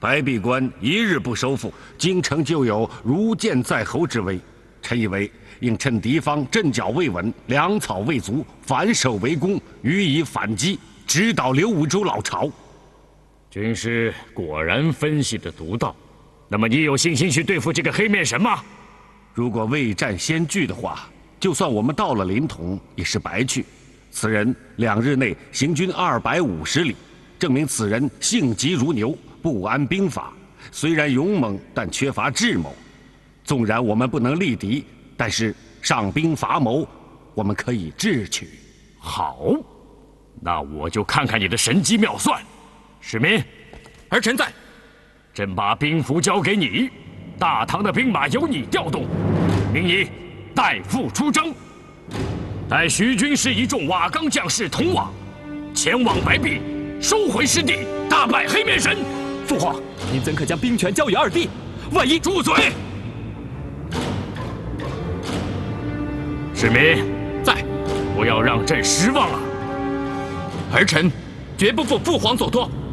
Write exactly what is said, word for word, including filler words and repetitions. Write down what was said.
白璧关一日不收复，京城就有如箭在喉之危。臣以为，应趁敌方阵脚未稳、粮草未足，反守为攻，予以反击，直捣刘武州老巢。 军师果然分析得独到。那么，你有信心去对付这个黑面神吗？ 如果未战先惧的话，就算我们到了临潼，也是白去。此人两日内行军二百五十里，证明此人性急如牛，不安兵法。虽然勇猛，但缺乏智谋。纵然我们不能力敌，但是上兵伐谋，我们可以智取。 好，那我就看看你的神机妙算。史明， 儿臣在。 朕把兵符交给你，大唐的兵马由你调动，命你代父出征，带徐军师一众瓦岗将士同往，前往白璧，收回失地，大败黑面神。 父皇，您怎可将兵权交与二弟？万一…… 住嘴！史明， 在， 不要让朕失望啊！ 儿臣绝不负父皇所托。